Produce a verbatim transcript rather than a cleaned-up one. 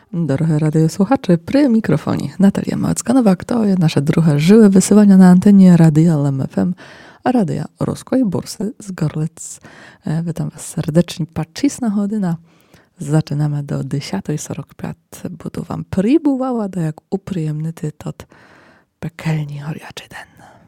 Дорогі радіослухачі, при мікрофоні Наталія Мацканова, to jest nasze drugie żywe wysyłanie na antenie Radia L M F M, a Radia Ruskiej Bursy z Gorlic. Witam Was serdecznie, paczysna godzina. Zaczynamy do dziesiątej czterdzieści pięć. Budu Wam przybywała, do jak uprzyjemny tot pekelni horjaczy den.